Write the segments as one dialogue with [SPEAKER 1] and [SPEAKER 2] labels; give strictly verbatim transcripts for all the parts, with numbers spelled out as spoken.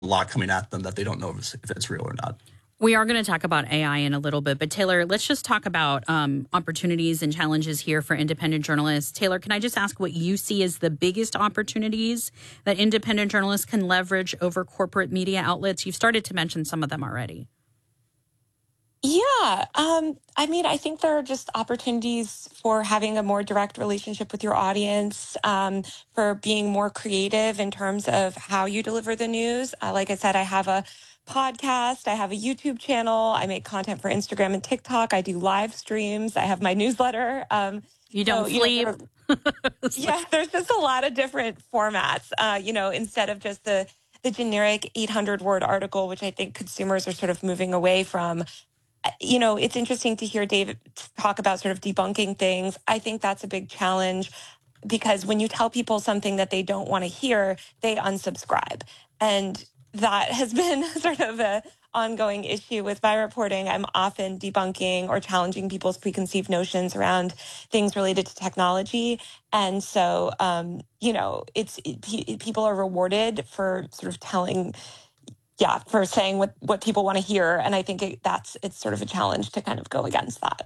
[SPEAKER 1] a lot coming at them that they don't know if it's, if it's real or not.
[SPEAKER 2] We are going to talk about A I in a little bit, but Taylor, let's just talk about um, opportunities and challenges here for independent journalists. Taylor, can I just ask what you see as the biggest opportunities that independent journalists can leverage over corporate media outlets? You've started to mention some of them already.
[SPEAKER 3] Yeah. Um, I mean, I think there are just opportunities for having a more direct relationship with your audience, um, for being more creative in terms of how you deliver the news. Uh, like I said, I have a podcast, I have a YouTube channel, I make content for Instagram and TikTok, I do live streams, I have my newsletter. Um,
[SPEAKER 2] you don't
[SPEAKER 3] so,
[SPEAKER 2] sleep.
[SPEAKER 3] You know, there, yeah, there's just a lot of different formats, uh, you know, instead of just the, the generic eight hundred word article, which I think consumers are sort of moving away from. You know, it's interesting to hear David talk about sort of debunking things. I think that's a big challenge because when you tell people something that they don't want to hear, they unsubscribe. And that has been sort of a ongoing issue with my reporting. I'm often debunking or challenging people's preconceived notions around things related to technology. And so, um, you know, it's it, people are rewarded for sort of telling Yeah, for saying what, what people want to hear. And I think it, that's it's sort of a challenge to kind of go against that.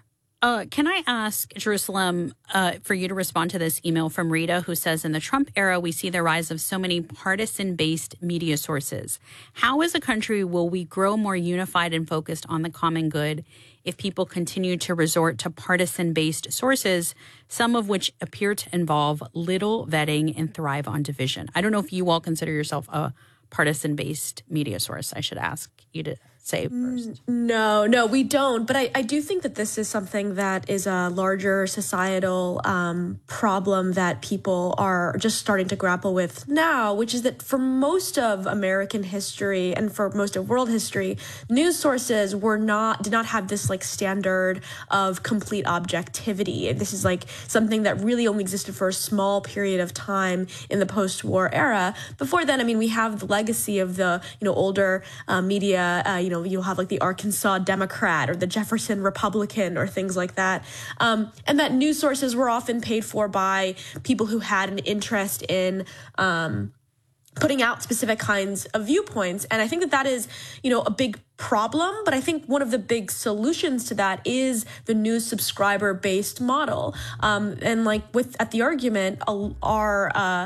[SPEAKER 2] Uh, can I ask, Jerusalem, uh, for you to respond to this email from Rita, who says, in the Trump era, we see the rise of so many partisan-based media sources. How as a country will we grow more unified and focused on the common good if people continue to resort to partisan-based sources, some of which appear to involve little vetting and thrive on division? I don't know if you all consider yourself a partisan-based media source. I should ask you to say first.
[SPEAKER 4] No, no, we don't. But I, I do think that this is something that is a larger societal um, problem that people are just starting to grapple with now, which is that for most of American history and for most of world history, news sources were not, did not have this like standard of complete objectivity. And this is like something that really only existed for a small period of time in the post-war era. Before then, I mean, we have the legacy of the, you know, older uh, media, uh, you know, you'll have like the Arkansas Democrat or the Jefferson Republican or things like that. Um, and that news sources were often paid for by people who had an interest in um, putting out specific kinds of viewpoints. And I think that that is, you know, a big problem. But I think one of the big solutions to that is the news subscriber based model. Um, and like with at the argument, our uh,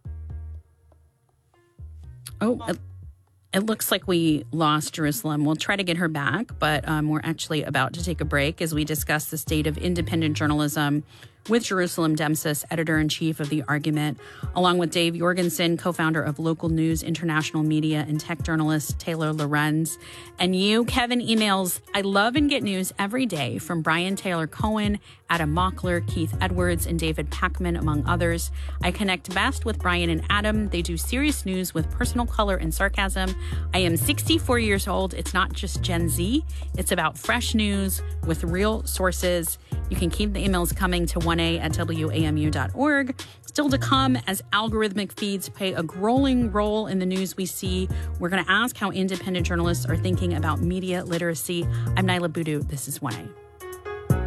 [SPEAKER 2] oh. Uh- It looks like we lost Jerusalem. We'll try to get her back, but um, we're actually about to take a break as we discuss the state of independent journalism with Jerusalem Demsis, editor-in-chief of The Argument, along with Dave Jorgensen, co-founder of Local News International Media, and tech journalist Taylor Lorenz. And you, Kevin, emails, I love and get news every day from Brian Taylor Cohen, Adam Mockler, Keith Edwards, and David Packman, among others. I connect best with Brian and Adam. They do serious news with personal color and sarcasm. I am sixty-four years old. It's not just Gen Z. It's about fresh news with real sources. You can keep the emails coming to one a at W A M U dot org. Still to come, as algorithmic feeds play a growing role in the news we see, we're going to ask how independent journalists are thinking about media literacy. I'm Nyla Boodoo. This is one A.